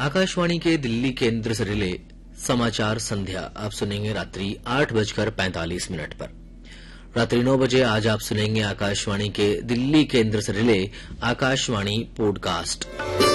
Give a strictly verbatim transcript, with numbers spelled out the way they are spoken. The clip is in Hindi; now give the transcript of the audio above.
आकाशवाणी के दिल्ली केंद्र से रिले समाचार संध्या आप सुनेंगे रात्रि आठ बजकर पैंतालीस मिनट पर। रात्रि नौ बजे आज आप सुनेंगे आकाशवाणी के दिल्ली केंद्र से रिले आकाशवाणी पॉडकास्ट।